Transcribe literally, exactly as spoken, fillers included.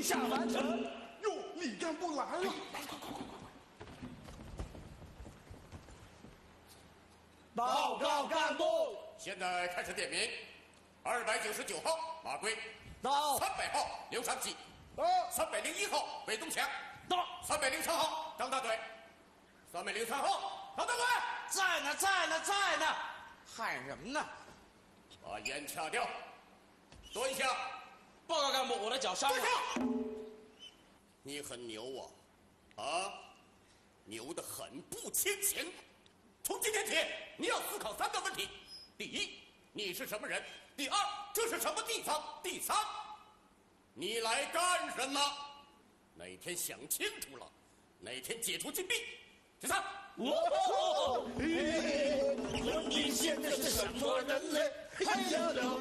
令下完成。 哟，李干部来了！ 报告干部， 现在开始点名。二百九十九号马贵， 到； 三百号刘长吉， 到； 三百零一号韦东强， 到； 三百零三号张大嘴，三百零三号张大嘴， 在呢，在呢，在呢，喊什么呢？ 把烟掐掉，蹲下。 报告干部，我的脚伤了。 蹲下。你很牛啊，啊，牛得很，不清醒。从今天起，你要思考三个问题：第一，你是什么人；第二，这是什么地方；第三，你来干什么？哪天想清楚了，哪天解除禁闭。第三， 哦，你现在是什么人类？哎呀！